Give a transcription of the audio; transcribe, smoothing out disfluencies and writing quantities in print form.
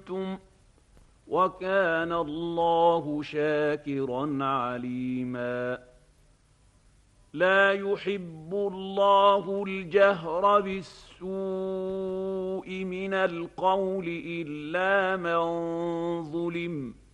وكان الله شاكرا عليما لا يحب الله الجهر بالسوء من القول إلا من ظلم